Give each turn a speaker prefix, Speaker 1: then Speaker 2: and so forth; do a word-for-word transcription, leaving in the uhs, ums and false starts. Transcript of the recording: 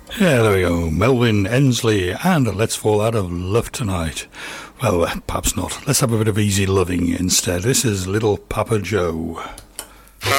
Speaker 1: Yeah, there we go. Melvin Ensley and Let's Fall Out of Love Tonight. Well, perhaps not. Let's have a bit of easy loving instead. This is Little Papa Joe.